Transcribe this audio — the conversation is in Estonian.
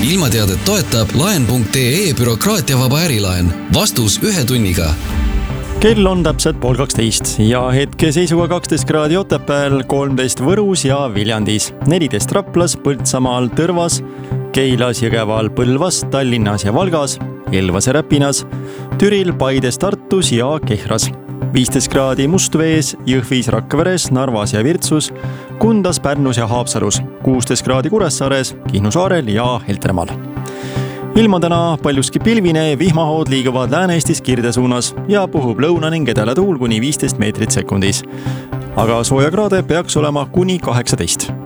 ilmateadet toetab laen.ee bürokraatiavaba ärilaen. Vastus 1 tunniga. Kell on täpselt 11:30 ja hetkeseisuga 12 kraadi Otepääl, 13 Võrus ja Viljandis, 14 Raplas, Põltsamaal, Tõrvas, Keilas, Jõgeval, Põlvas, Tallinnas ja Valgas, Elvas ja Räpinas, Türil, Paides, Tartus ja Kehras, 15 kraadi Mustvees, Jõhvis, Rakveres, Narvas ja Virtsus, Kundas, Pärnus ja Haapsalus, 16 kraadi Kuressaares, Kihnu saarel ja Heltermaal. Ilma täna paljuski pilvine, vihmahood liiguvad Lääne-Eestis kirde suunas ja puhub lõuna ning edela tuul kuni 15 meetrit sekundis. Aga sooja kraade peaks olema kuni 18.